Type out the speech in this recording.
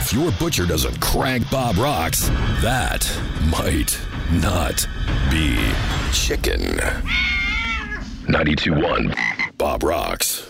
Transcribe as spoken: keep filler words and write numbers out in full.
If your butcher doesn't crank Bob Rocks, that might not be chicken. ninety-two point one Bob Rocks.